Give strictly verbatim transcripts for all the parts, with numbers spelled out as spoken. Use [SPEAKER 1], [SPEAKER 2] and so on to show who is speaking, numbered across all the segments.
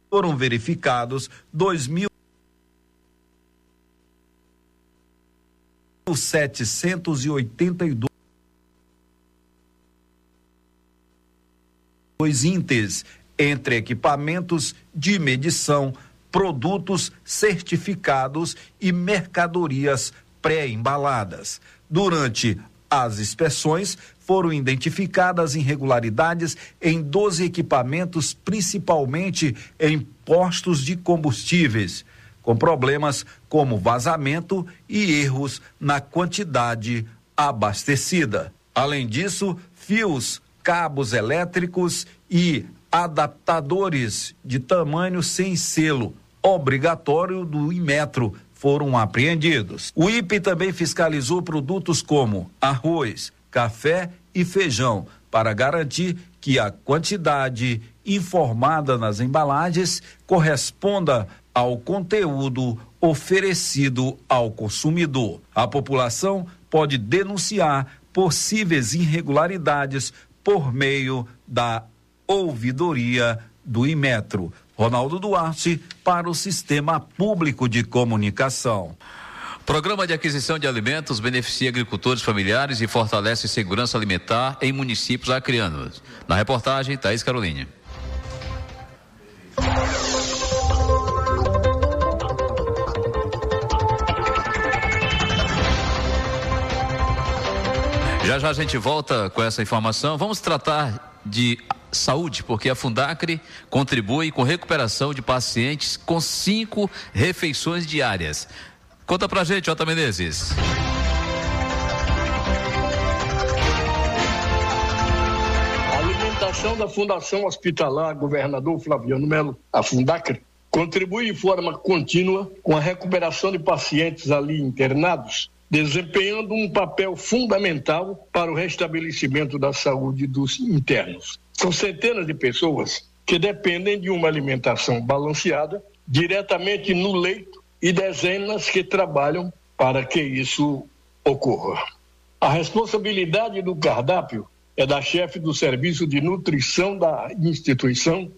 [SPEAKER 1] foram verificados dois mil setecentos e oitenta e dois índices entre equipamentos de medição, produtos certificados e mercadorias pré-embaladas. Durante as inspeções, foram identificadas irregularidades em doze equipamentos, principalmente em postos de combustíveis, com problemas como vazamento e erros na quantidade abastecida. Além disso, fios, cabos elétricos e adaptadores de tamanho sem selo obrigatório do Inmetro foram apreendidos. O I P também fiscalizou produtos como arroz, café e feijão para garantir que a quantidade informada nas embalagens corresponda ao conteúdo oferecido ao consumidor. A população pode denunciar possíveis irregularidades por meio da ouvidoria do Inmetro. Ronaldo Duarte, para o Sistema Público de Comunicação.
[SPEAKER 2] Programa de aquisição de alimentos beneficia agricultores familiares e fortalece segurança alimentar em municípios acreanos. Na reportagem, Thaís Caroline. Já já a gente volta com essa informação. Vamos tratar de saúde, porque a Fundacre contribui com recuperação de pacientes com cinco refeições diárias. Conta pra gente, Jota Menezes.
[SPEAKER 3] A alimentação da Fundação Hospitalar Governador Flaviano Melo, a Fundacre, contribui de forma contínua com a recuperação de pacientes ali internados, desempenhando um papel fundamental para o restabelecimento da saúde dos internos. São centenas de pessoas que dependem de uma alimentação balanceada diretamente no leito e dezenas que trabalham para que isso ocorra. A responsabilidade do cardápio é da chefe do Serviço de Nutrição da instituição,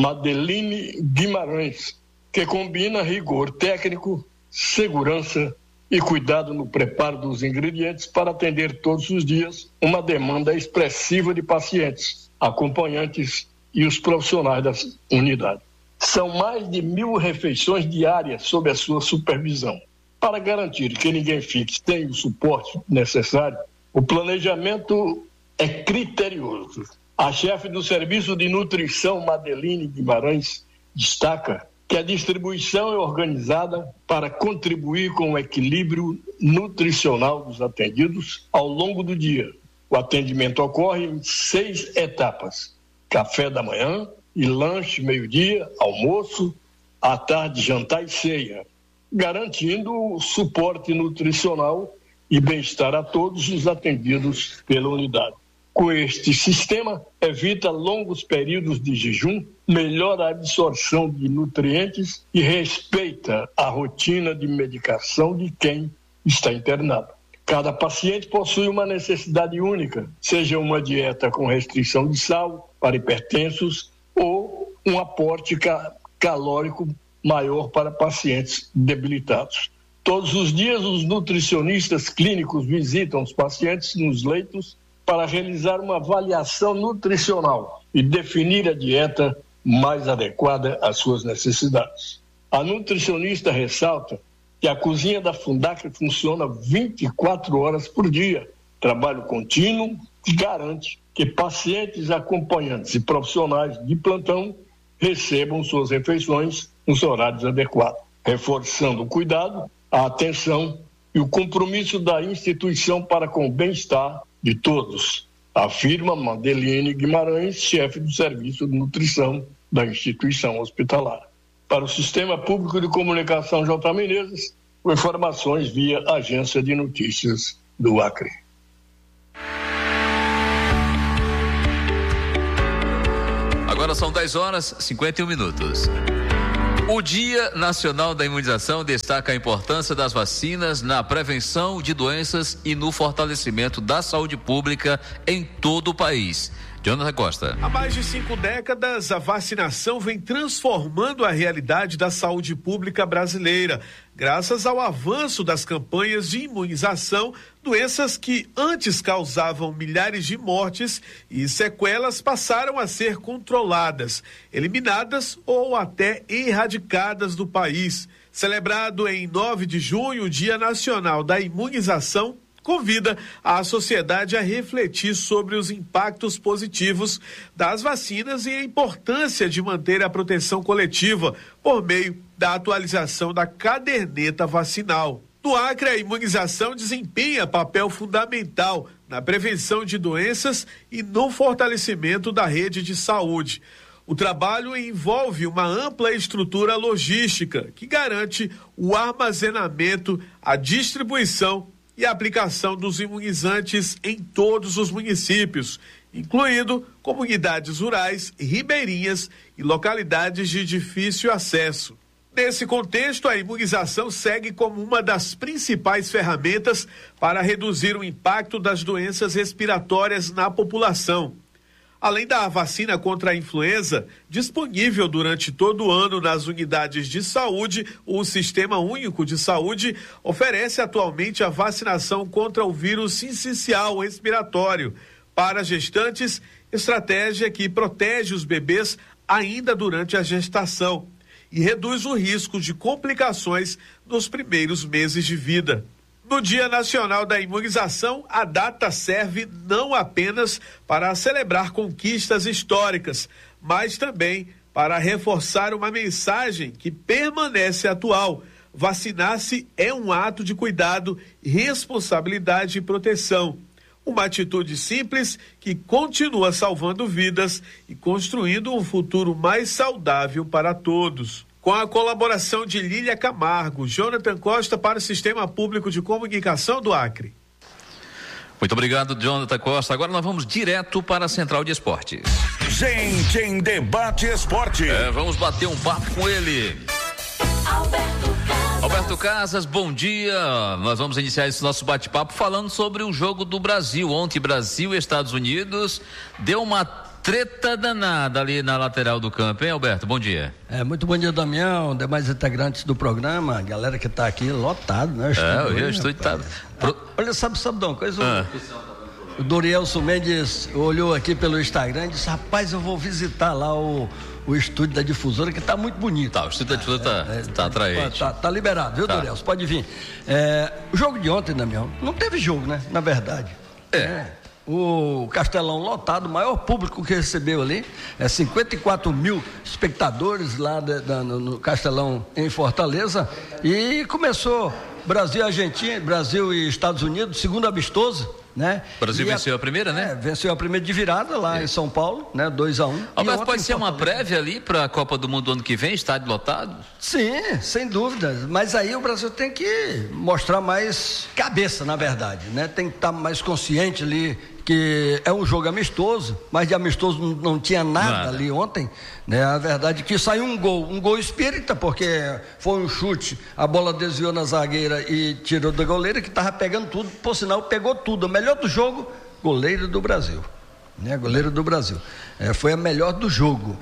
[SPEAKER 3] Madeline Guimarães, que combina rigor técnico, segurança e cuidado no preparo dos ingredientes para atender todos os dias uma demanda expressiva de pacientes, acompanhantes e os profissionais da unidade. São mais de mil refeições diárias sob a sua supervisão. Para garantir que ninguém fique sem o suporte necessário, o planejamento é criterioso. A chefe do Serviço de Nutrição, Madeline Guimarães, destaca que a distribuição é organizada para contribuir com o equilíbrio nutricional dos atendidos ao longo do dia. O atendimento ocorre em seis etapas: café da manhã e lanche, meio-dia, almoço, à tarde, jantar e ceia, garantindo o suporte nutricional e bem-estar a todos os atendidos pela unidade. Com este sistema, evita longos períodos de jejum, melhora a absorção de nutrientes e respeita a rotina de medicação de quem está internado. Cada paciente possui uma necessidade única, seja uma dieta com restrição de sal para hipertensos ou um aporte ca- calórico maior para pacientes debilitados. Todos os dias, os nutricionistas clínicos visitam os pacientes nos leitos para realizar uma avaliação nutricional e definir a dieta mais adequada às suas necessidades. A nutricionista ressalta que a cozinha da Fundacre funciona vinte e quatro horas por dia, trabalho contínuo que garante que pacientes, acompanhantes e profissionais de plantão recebam suas refeições nos horários adequados, reforçando o cuidado, a atenção e o compromisso da instituição para com o bem-estar de todos, afirma Madeline Guimarães, chefe do Serviço de Nutrição da instituição hospitalar. Para o Sistema Público de Comunicação J. Menezes, com informações via Agência de Notícias do Acre.
[SPEAKER 2] Agora são dez horas e cinquenta e um minutos. O Dia Nacional da Imunização destaca a importância das vacinas na prevenção de doenças e no fortalecimento da saúde pública em todo o país. Jonathan Costa.
[SPEAKER 4] Há mais de cinco décadas, a vacinação vem transformando a realidade da saúde pública brasileira, graças ao avanço das campanhas de imunização. Doenças que antes causavam milhares de mortes e sequelas passaram a ser controladas, eliminadas ou até erradicadas do país. Celebrado em nove de junho, o Dia Nacional da Imunização convida a sociedade a refletir sobre os impactos positivos das vacinas e a importância de manter a proteção coletiva por meio da atualização da caderneta vacinal. No Acre, a imunização desempenha papel fundamental na prevenção de doenças e no fortalecimento da rede de saúde. O trabalho envolve uma ampla estrutura logística que garante o armazenamento, a distribuição e a aplicação dos imunizantes em todos os municípios, incluindo comunidades rurais, ribeirinhas e localidades de difícil acesso. Nesse contexto, a imunização segue como uma das principais ferramentas para reduzir o impacto das doenças respiratórias na população. Além da vacina contra a influenza, disponível durante todo o ano nas unidades de saúde, o Sistema Único de Saúde oferece atualmente a vacinação contra o vírus sincicial respiratório para gestantes, estratégia que protege os bebês ainda durante a gestação e reduz o risco de complicações nos primeiros meses de vida. No Dia Nacional da Imunização, a data serve não apenas para celebrar conquistas históricas, mas também para reforçar uma mensagem que permanece atual. Vacinar-se é um ato de cuidado, responsabilidade e proteção. Uma atitude simples que continua salvando vidas e construindo um futuro mais saudável para todos. Com a colaboração de Lília Camargo, Jonathan Costa para o Sistema Público de Comunicação do Acre.
[SPEAKER 2] Muito obrigado, Jonathan Costa. Agora nós vamos direto para a Central de Esportes.
[SPEAKER 5] Gente em Debate Esporte.
[SPEAKER 2] É, vamos bater um papo com ele.
[SPEAKER 6] Alberto Casas.
[SPEAKER 2] Alberto Casas, bom dia. Nós vamos iniciar esse nosso bate-papo falando sobre o jogo do Brasil. Ontem, Brasil e Estados Unidos deu uma treta danada ali na lateral do campo, hein, Alberto? Bom dia.
[SPEAKER 7] É, muito bom dia, Damião, demais integrantes do programa, galera que tá aqui, lotado, né?
[SPEAKER 2] É, o Rio Estúdio tá...
[SPEAKER 7] Ah, olha, sabe, sabe de uma coisa?
[SPEAKER 2] Ah.
[SPEAKER 7] O, o Dorielson Mendes olhou aqui pelo Instagram e disse, rapaz, eu vou visitar lá o, o estúdio da difusora, que tá muito bonito.
[SPEAKER 2] Tá, o estúdio da difusora tá, é, tá, tá atraente.
[SPEAKER 7] Tá, tá liberado, viu, tá. Dorielson? Pode vir. É, o jogo de ontem, Damião, não teve jogo, né? Na verdade.
[SPEAKER 2] É.
[SPEAKER 7] é. O Castelão lotado, o maior público que recebeu ali, é cinquenta e quatro mil espectadores lá de, de, no, no Castelão em Fortaleza, e começou Brasil e Argentina, Brasil e Estados Unidos, segundo amistoso, né?
[SPEAKER 2] O Brasil
[SPEAKER 7] e
[SPEAKER 2] venceu a, a primeira, né?
[SPEAKER 7] É, venceu a primeira de virada lá é. em São Paulo, né? dois a um.
[SPEAKER 2] Alberto, pode ser uma prévia ali para a Copa do Mundo do ano que vem, estádio lotado?
[SPEAKER 7] Sim, sem dúvida, mas aí o Brasil tem que mostrar mais cabeça, na verdade, né? Tem que estar mais consciente ali, que é um jogo amistoso, mas de amistoso não, não tinha nada, nada ali ontem, né? A verdade é que saiu um gol, um gol espírita, porque foi um chute, a bola desviou na zagueira e tirou da goleira, que estava pegando tudo, por sinal pegou tudo. O melhor do jogo, goleiro do Brasil, né? Goleiro do Brasil, é, foi a melhor do jogo,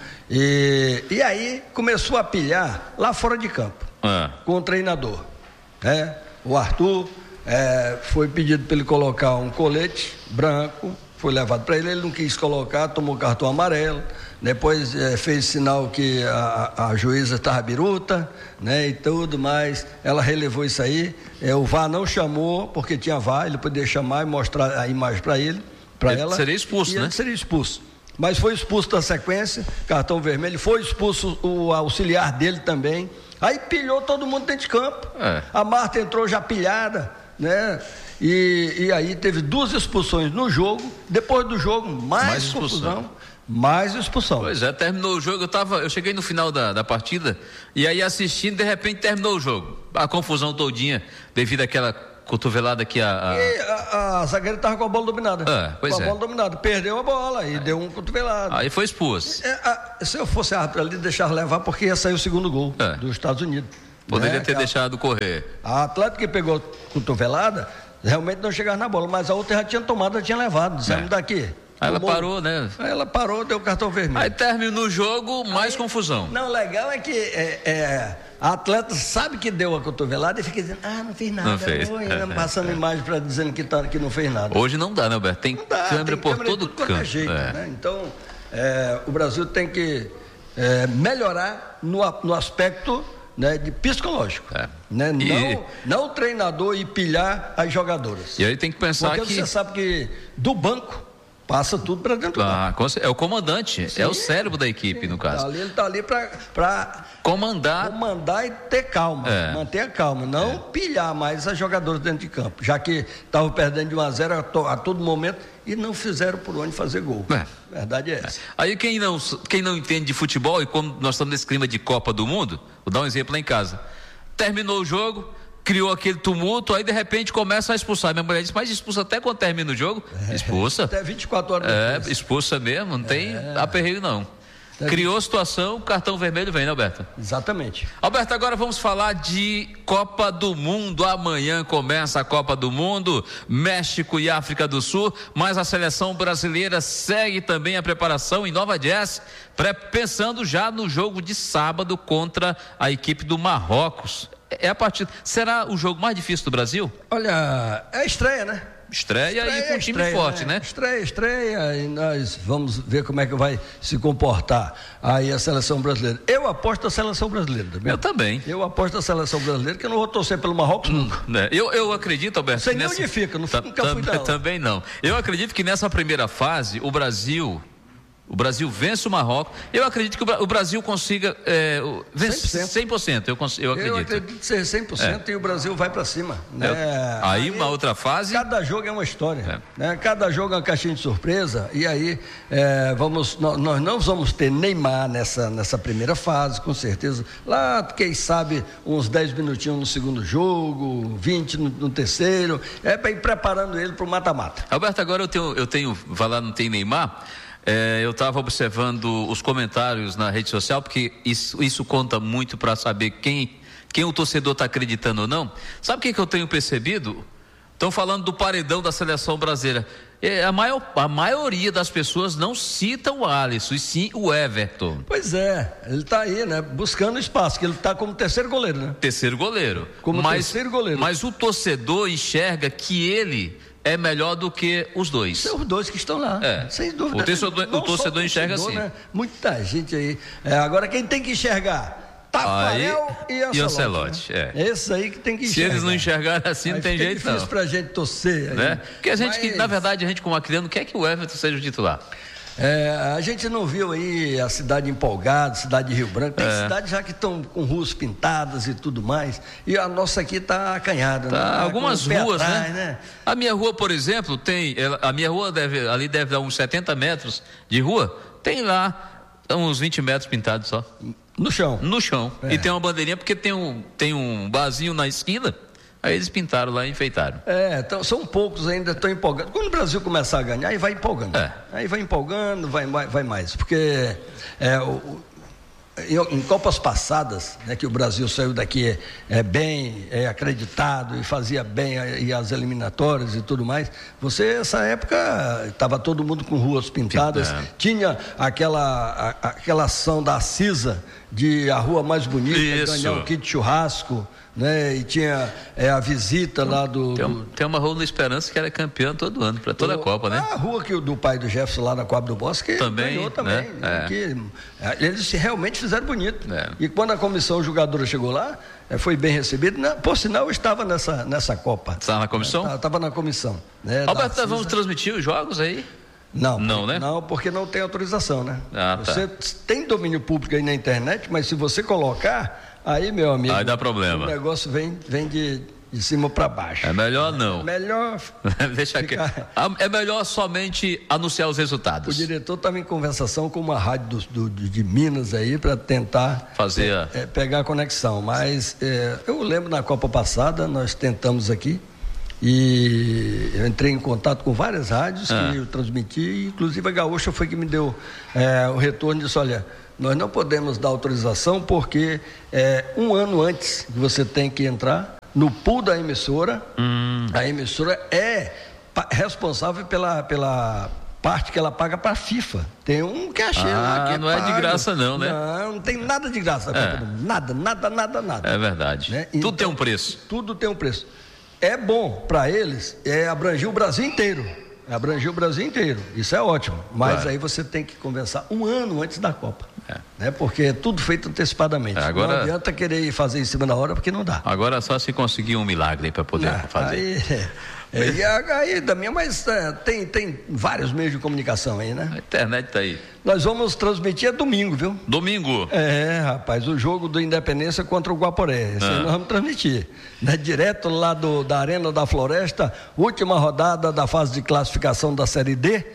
[SPEAKER 7] e, e aí começou a pilhar lá fora de campo,
[SPEAKER 2] é.
[SPEAKER 7] com o treinador, né? O Arthur, É, foi pedido para ele colocar um colete branco, foi levado para ele, ele não quis colocar, tomou cartão amarelo, depois é, fez sinal que a, a juíza estava biruta, né, e tudo mais, ela relevou isso aí, é, o V A R não chamou, porque tinha V A R, ele poderia chamar e mostrar a imagem para ele, para ela.
[SPEAKER 2] Seria expulso,
[SPEAKER 7] e
[SPEAKER 2] né?
[SPEAKER 7] Ele seria expulso, mas foi expulso da sequência, cartão vermelho, foi expulso o auxiliar dele também, aí pilhou todo mundo dentro de campo,
[SPEAKER 2] é.
[SPEAKER 7] A Marta entrou já pilhada, né? E, e aí teve duas expulsões no jogo, depois do jogo mais,
[SPEAKER 2] mais expulsão.
[SPEAKER 7] confusão, mais expulsão.
[SPEAKER 2] Pois é, terminou o jogo, eu tava, eu cheguei no final da, da partida e aí assistindo, de repente terminou o jogo, a confusão todinha devido àquela cotovelada que a... a...
[SPEAKER 7] E a, a zagueira estava com a bola dominada,
[SPEAKER 2] é, pois
[SPEAKER 7] com a
[SPEAKER 2] é.
[SPEAKER 7] bola dominada, perdeu a bola e é. deu um cotovelado.
[SPEAKER 2] Aí foi expulso.
[SPEAKER 7] É, a, se eu fosse árbitro ali, deixar levar, porque ia sair o segundo gol
[SPEAKER 2] é.
[SPEAKER 7] dos Estados Unidos.
[SPEAKER 2] Poderia
[SPEAKER 7] né?
[SPEAKER 2] ter
[SPEAKER 7] a,
[SPEAKER 2] deixado correr.
[SPEAKER 7] A Atlético que pegou cotovelada realmente não chegava na bola, mas a outra já tinha tomado, já tinha levado, saímos
[SPEAKER 2] é.
[SPEAKER 7] daqui.
[SPEAKER 2] Aí ela parou, né?
[SPEAKER 7] Aí ela parou, deu cartão vermelho.
[SPEAKER 2] Aí terminou o jogo, mais
[SPEAKER 7] Aí,
[SPEAKER 2] confusão.
[SPEAKER 7] Não, o legal é que é, é, a atleta sabe que deu a cotovelada e fica dizendo, ah, não fiz nada.
[SPEAKER 2] Não fez.
[SPEAKER 7] Não, ainda passando imagem para dizendo que, tá, que não fez nada.
[SPEAKER 2] Hoje não dá, né, Alberto? Tem
[SPEAKER 7] Não dá,
[SPEAKER 2] câmera
[SPEAKER 7] tem
[SPEAKER 2] por
[SPEAKER 7] câmera
[SPEAKER 2] todo
[SPEAKER 7] de tudo
[SPEAKER 2] canto.
[SPEAKER 7] quanto é jeito,
[SPEAKER 2] É.
[SPEAKER 7] né? Então, é, o Brasil tem que é, melhorar no, no aspecto, né, de psicológico.
[SPEAKER 2] É.
[SPEAKER 7] Né?
[SPEAKER 2] E...
[SPEAKER 7] Não, não o treinador ir pilhar as jogadoras.
[SPEAKER 2] E aí tem que pensar
[SPEAKER 7] Porque
[SPEAKER 2] que...
[SPEAKER 7] você sabe que do banco passa tudo para dentro do
[SPEAKER 2] Ah,
[SPEAKER 7] banco.
[SPEAKER 2] é o comandante,
[SPEAKER 7] Sim,
[SPEAKER 2] é o cérebro da equipe,
[SPEAKER 7] sim,
[SPEAKER 2] no caso.
[SPEAKER 7] Tá ali, ele está ali para
[SPEAKER 2] Comandar.
[SPEAKER 7] comandar e ter calma,
[SPEAKER 2] É.
[SPEAKER 7] manter a calma, não é. pilhar mais as jogadoras dentro de campo, já que estavam perdendo de um a zero a, to, a todo momento e não fizeram por onde fazer gol.
[SPEAKER 2] É.
[SPEAKER 7] Verdade é essa.
[SPEAKER 2] Aí quem não, quem não entende de futebol, e como nós estamos nesse clima de Copa do Mundo, vou dar um exemplo lá em casa. Terminou o jogo, criou aquele tumulto, aí de repente começa a expulsar. Minha mulher disse, mas expulsa até quando termina o jogo? É. Expulsa.
[SPEAKER 7] Até vinte e quatro horas
[SPEAKER 2] É,
[SPEAKER 7] depois.
[SPEAKER 2] expulsa mesmo, não tem
[SPEAKER 7] É.
[SPEAKER 2] aperreio não.
[SPEAKER 7] É.
[SPEAKER 2] Criou a situação, cartão vermelho vem, né, Alberto?
[SPEAKER 7] Exatamente.
[SPEAKER 2] Alberto, agora vamos falar de Copa do Mundo. Amanhã começa a Copa do Mundo, México e África do Sul, mas a seleção brasileira segue também a preparação em Nova Jersey, pensando já no jogo de sábado contra a equipe do Marrocos. É a partida. Será o jogo mais difícil do Brasil?
[SPEAKER 7] Olha, é a estreia, né?
[SPEAKER 2] Estreia, estreia e com um time
[SPEAKER 7] estreia,
[SPEAKER 2] forte, né? né?
[SPEAKER 7] Estreia, estreia, e nós vamos ver como é que vai se comportar aí a seleção brasileira. Eu aposto na seleção brasileira. Também.
[SPEAKER 2] Eu também.
[SPEAKER 7] Eu aposto na seleção brasileira, que eu não vou torcer pelo Marrocos nunca.
[SPEAKER 2] Né? Eu, eu acredito, Alberto.
[SPEAKER 7] Sei
[SPEAKER 2] que
[SPEAKER 7] nem
[SPEAKER 2] nessa...
[SPEAKER 7] onde fica, não,
[SPEAKER 2] T-
[SPEAKER 7] nunca fui da
[SPEAKER 2] Também não. Eu acredito que nessa primeira fase, o Brasil... O Brasil vence o Marrocos. Eu acredito que o, Bra- o Brasil consiga é, vencer cem por cento. Eu, cons- eu acredito.
[SPEAKER 7] Eu acredito ser cem por cento é. E o Brasil vai para cima. Né?
[SPEAKER 2] Eu, aí, aí uma outra fase.
[SPEAKER 7] Cada jogo é uma história.
[SPEAKER 2] É.
[SPEAKER 7] Né? Cada jogo é uma caixinha de surpresa. E aí é, vamos, nós, nós não vamos ter Neymar nessa, nessa primeira fase, com certeza. Lá, quem sabe, uns dez minutinhos no segundo jogo, vinte no, no terceiro. É para ir preparando ele para o mata-mata.
[SPEAKER 2] Alberto, agora eu tenho, eu tenho, vai lá, não tem Neymar. É, eu estava observando os comentários na rede social, porque isso, isso conta muito para saber quem, quem o torcedor está acreditando ou não. Sabe o que, que eu tenho percebido? Estão falando do paredão da seleção brasileira. É, a, maior, a maioria das pessoas não citam o Alisson, e sim o Everton.
[SPEAKER 7] Pois é, ele está aí, né? Buscando espaço, que ele está como terceiro goleiro, né?
[SPEAKER 2] Terceiro goleiro.
[SPEAKER 7] Como
[SPEAKER 2] mas,
[SPEAKER 7] terceiro goleiro.
[SPEAKER 2] Mas o torcedor enxerga que ele é melhor do que os dois.
[SPEAKER 7] São os dois que estão lá,
[SPEAKER 2] é.
[SPEAKER 7] sem dúvida.
[SPEAKER 2] O torcedor, o torcedor enxerga assim.
[SPEAKER 7] Né? Muita gente aí. É, agora quem tem que enxergar? Tafarel
[SPEAKER 2] aí,
[SPEAKER 7] e Ancelotti.
[SPEAKER 2] E Ancelotti
[SPEAKER 7] né?
[SPEAKER 2] é.
[SPEAKER 7] Esse aí que tem que
[SPEAKER 2] enxergar. Se eles não enxergarem assim, aí não tem jeito não. É
[SPEAKER 7] difícil pra gente torcer. Aí.
[SPEAKER 2] Né? Porque a gente,
[SPEAKER 7] Mas...
[SPEAKER 2] que, na verdade, a gente como criando quer que o Everton seja o titular.
[SPEAKER 7] É, a gente não viu aí a cidade empolgada, cidade de Rio Branco. Tem é. cidades já que estão com ruas pintadas e tudo mais. E a nossa aqui está acanhada.
[SPEAKER 2] Tá,
[SPEAKER 7] né?
[SPEAKER 2] algumas ruas, atrás, né? né? A minha rua, por exemplo, tem. A minha rua deve, ali deve dar uns setenta metros de rua. Tem lá uns vinte metros pintados só.
[SPEAKER 7] No chão.
[SPEAKER 2] No chão. É. E tem uma bandeirinha, porque tem um, tem um barzinho na esquina. Aí eles pintaram lá e enfeitaram.
[SPEAKER 7] É, então, são poucos ainda, estão empolgando. Quando o Brasil começar a ganhar, aí vai empolgando.
[SPEAKER 2] É.
[SPEAKER 7] Aí vai empolgando, vai, vai, vai mais. Porque é, o, em, em Copas passadas, né, que o Brasil saiu daqui é, é bem é, acreditado e fazia bem a, e as eliminatórias e tudo mais, você, essa época, estava todo mundo com ruas pintadas, é. tinha aquela, a, aquela ação da Cisa de a rua mais bonita,
[SPEAKER 2] Isso.
[SPEAKER 7] ganhar um kit churrasco. Né? E tinha é, a visita lá do
[SPEAKER 2] tem,
[SPEAKER 7] do...
[SPEAKER 2] tem uma rua na Esperança que era campeã todo ano, para toda a Copa, né?
[SPEAKER 7] A rua que, do pai do Jefferson lá na Coab do Bosque
[SPEAKER 2] também,
[SPEAKER 7] ganhou também.
[SPEAKER 2] Né? É.
[SPEAKER 7] Que, eles realmente fizeram bonito.
[SPEAKER 2] É.
[SPEAKER 7] E quando a comissão jogadora chegou lá, foi bem recebido. Por sinal, eu estava nessa, nessa Copa.
[SPEAKER 2] Estava na comissão?
[SPEAKER 7] Estava na comissão. Né?
[SPEAKER 2] Alberto, nós vamos transmitir os jogos aí?
[SPEAKER 7] Não,
[SPEAKER 2] não, né?
[SPEAKER 7] Não, porque não tem autorização, né?
[SPEAKER 2] Ah, tá.
[SPEAKER 7] Você tem domínio público aí na internet, mas se você colocar, aí, meu amigo,
[SPEAKER 2] aí dá problema.
[SPEAKER 7] O negócio vem, vem de, de cima para baixo.
[SPEAKER 2] É melhor não.
[SPEAKER 7] É melhor.
[SPEAKER 2] Deixa ficar... aqui. É melhor somente anunciar os resultados.
[SPEAKER 7] O diretor estava em conversação com uma rádio do, do, de Minas aí para tentar
[SPEAKER 2] fazer a...
[SPEAKER 7] é, é, pegar a conexão. Mas é, eu lembro na Copa passada, nós tentamos aqui. E eu entrei em contato com várias rádios ah. que eu transmiti, inclusive a Gaúcha foi que me deu é, o retorno e disse, olha, nós não podemos dar autorização porque é, um ano antes que você tem que entrar no pool da emissora, hum. a emissora é responsável pela, pela parte que ela paga para a FIFA. Tem um cachê
[SPEAKER 2] ah,
[SPEAKER 7] lá que
[SPEAKER 2] não
[SPEAKER 7] é pago.
[SPEAKER 2] é de graça não, né?
[SPEAKER 7] Não, não tem nada de graça.
[SPEAKER 2] É.
[SPEAKER 7] Nada, nada, nada, nada.
[SPEAKER 2] É verdade.
[SPEAKER 7] Né?
[SPEAKER 2] Tudo
[SPEAKER 7] Então,
[SPEAKER 2] tem um preço.
[SPEAKER 7] Tudo tem um preço. É bom para eles, é abranger o Brasil inteiro. Abranger o Brasil inteiro. Isso é ótimo. Mas
[SPEAKER 2] Claro.
[SPEAKER 7] aí você tem que conversar um ano antes da Copa.
[SPEAKER 2] É.
[SPEAKER 7] Né? Porque é tudo feito antecipadamente.
[SPEAKER 2] É, agora-
[SPEAKER 7] Não adianta querer fazer em cima da hora, porque não dá.
[SPEAKER 2] Agora só se conseguir um milagre para poder
[SPEAKER 7] Ah,
[SPEAKER 2] fazer.
[SPEAKER 7] Aí, é, e aí, Damião, mas é, tem, tem vários meios de comunicação aí, né?
[SPEAKER 2] A internet tá aí.
[SPEAKER 7] Nós vamos transmitir é domingo, viu?
[SPEAKER 2] Domingo.
[SPEAKER 7] É, rapaz, o jogo do Independência contra o Guaporé. Esse aí
[SPEAKER 2] Ah.
[SPEAKER 7] nós vamos transmitir. Né? Direto lá do, da Arena da Floresta, última rodada da fase de classificação da Série D,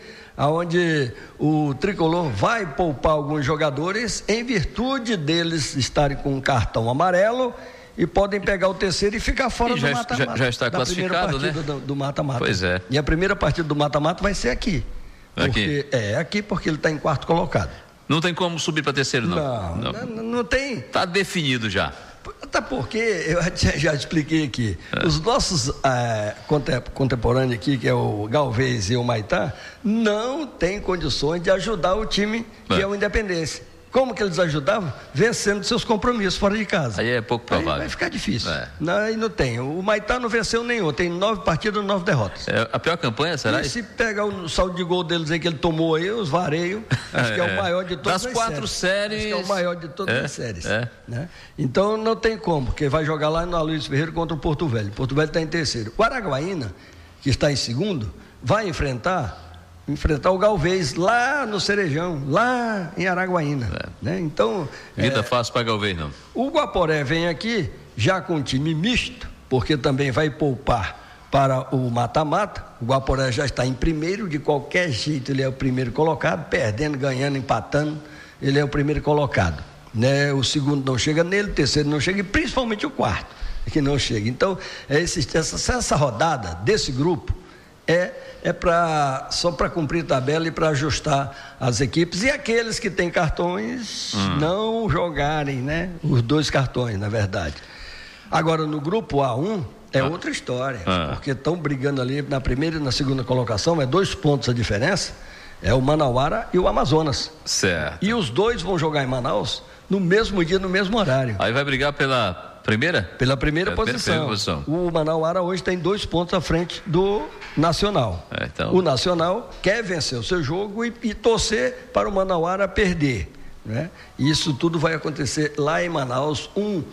[SPEAKER 7] onde o Tricolor vai poupar alguns jogadores em virtude deles estarem com um cartão amarelo e podem pegar o terceiro e ficar fora
[SPEAKER 2] E já-
[SPEAKER 7] do mata-mata.
[SPEAKER 2] já- já está
[SPEAKER 7] da
[SPEAKER 2] classificado,
[SPEAKER 7] primeira
[SPEAKER 2] né?
[SPEAKER 7] partida do, do mata-mata.
[SPEAKER 2] Pois é.
[SPEAKER 7] E a primeira partida do mata-mata vai ser aqui.
[SPEAKER 2] Aqui?
[SPEAKER 7] Porque, é, aqui porque ele está em quarto colocado.
[SPEAKER 2] Não tem como subir para terceiro, não.
[SPEAKER 7] Não, não, não, não tem.
[SPEAKER 2] Tá definido já.
[SPEAKER 7] Até porque, eu já, já expliquei aqui,
[SPEAKER 2] É.
[SPEAKER 7] os nossos é, contem- contemporâneos aqui, que é o Galvez e o Maitá, não têm condições de ajudar o time que
[SPEAKER 2] É.
[SPEAKER 7] é o Independência. Como que eles ajudavam? Vencendo seus compromissos fora de casa.
[SPEAKER 2] Aí é pouco
[SPEAKER 7] Aí
[SPEAKER 2] provável.
[SPEAKER 7] vai ficar difícil.
[SPEAKER 2] É.
[SPEAKER 7] Não, aí não tem. O Maitá não venceu nenhum, tem nove partidas, nove derrotas.
[SPEAKER 2] É a pior campanha, será?
[SPEAKER 7] E se pegar o saldo de gol deles aí que ele tomou aí, os vareios, acho que é o maior de todas
[SPEAKER 2] Das
[SPEAKER 7] as
[SPEAKER 2] quatro séries.
[SPEAKER 7] Acho que é o maior de todas
[SPEAKER 2] É,
[SPEAKER 7] as séries.
[SPEAKER 2] é.
[SPEAKER 7] Né? Então não tem como, porque vai jogar lá no Aloysio Ferreira contra o Porto Velho. Porto Velho está em terceiro. O Araguaína, que está em segundo, vai enfrentar enfrentar o Galvez lá no Cerejão, lá em Araguaína.
[SPEAKER 2] É.
[SPEAKER 7] Né? Então,
[SPEAKER 2] Vida
[SPEAKER 7] é,
[SPEAKER 2] fácil para Galvez, não.
[SPEAKER 7] o Guaporé vem aqui já com um time misto, porque também vai poupar para o mata-mata. O Guaporé já está em primeiro, de qualquer jeito ele é o primeiro colocado, perdendo, ganhando, empatando, ele é o primeiro colocado. Né? O segundo não chega nele, o terceiro não chega, e principalmente o quarto, que não chega. Então, é esse, essa, essa rodada desse grupo é, é pra, só para cumprir tabela e para ajustar as equipes. E aqueles que têm cartões hum. não jogarem, né? Os dois cartões, na verdade. Agora, no grupo A um, é ah. outra história, ah. porque estão brigando ali na primeira e na segunda colocação, é dois pontos a diferença, é o Manauara e o Amazonas.
[SPEAKER 2] Certo.
[SPEAKER 7] E os dois vão jogar em Manaus no mesmo dia, no mesmo horário.
[SPEAKER 2] Aí vai brigar pela primeira?
[SPEAKER 7] Pela primeira, é, posição. primeira posição. O Manauara hoje tem dois pontos à frente do Nacional.
[SPEAKER 2] É, então...
[SPEAKER 7] O Nacional quer vencer o seu jogo e, e torcer para o Manauara perder. Né? Isso tudo vai acontecer lá em Manaus, um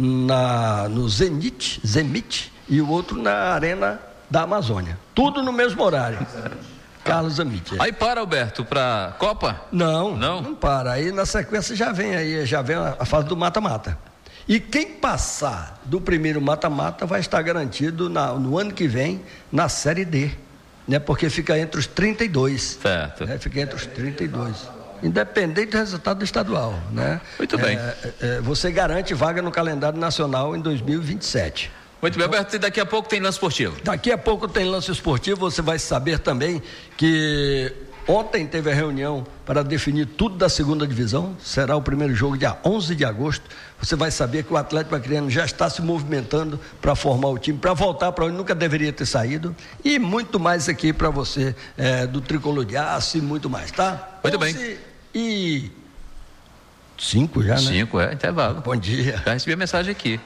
[SPEAKER 7] na, no Zenit, Zenit e o outro na Arena da Amazônia. Tudo no mesmo horário. Carlos Amit. É.
[SPEAKER 2] Aí para, Alberto, para Copa?
[SPEAKER 7] Não,
[SPEAKER 2] não,
[SPEAKER 7] não para. Aí na sequência já vem aí, já vem a, a fase do mata-mata. E quem passar do primeiro mata-mata vai estar garantido na, no ano que vem na Série D, né? Porque fica entre os trinta e dois.
[SPEAKER 2] Certo.
[SPEAKER 7] Né? Fica entre os trinta e dois. Independente do resultado do estadual, né?
[SPEAKER 2] Muito bem.
[SPEAKER 7] É, é, você garante vaga no calendário nacional em dois mil e vinte e sete.
[SPEAKER 2] Muito bem, Alberto, e daqui a pouco tem lance esportivo.
[SPEAKER 7] Daqui a pouco tem lance esportivo, você vai saber também que ontem teve a reunião para definir tudo da segunda divisão, será o primeiro jogo dia onze de agosto, você vai saber que o Atlético Acreano já está se movimentando para formar o time, para voltar para onde nunca deveria ter saído, e muito mais aqui para você, é, do Tricolor de Aço e muito mais, tá?
[SPEAKER 2] Muito bem.
[SPEAKER 7] E cinco já, né?
[SPEAKER 2] Cinco, é, intervalo.
[SPEAKER 7] Bom dia.
[SPEAKER 2] Já recebi a mensagem aqui.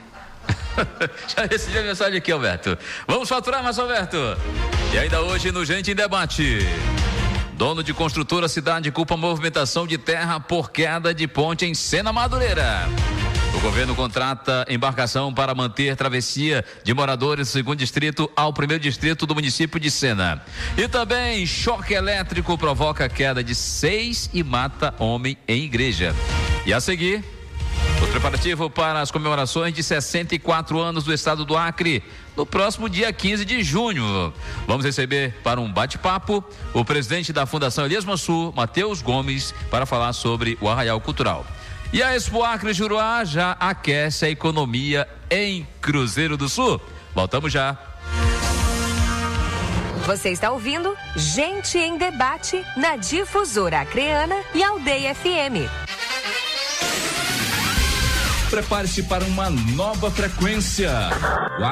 [SPEAKER 2] Já recebi a mensagem aqui, Alberto. Vamos faturar mais, Alberto. E ainda hoje no Gente em Debate. Dono de construtora Cidade culpa movimentação de terra por queda de ponte em Sena Madureira. O governo contrata embarcação para manter travessia de moradores do segundo distrito ao primeiro distrito do município de Sena. E também choque elétrico provoca queda de seis e mata homem em igreja. E a seguir, o preparativo para as comemorações de sessenta e quatro anos do estado do Acre, no próximo dia quinze de junho. Vamos receber para um bate-papo o presidente da Fundação Elias Mansur, Matheus Gomes, para falar sobre o Arraial Cultural. E a Expo Acre Juruá já aquece a economia em Cruzeiro do Sul. Voltamos já.
[SPEAKER 8] Você está ouvindo Gente em Debate na Difusora Acreana e Aldeia F M.
[SPEAKER 5] Prepare-se para uma nova frequência.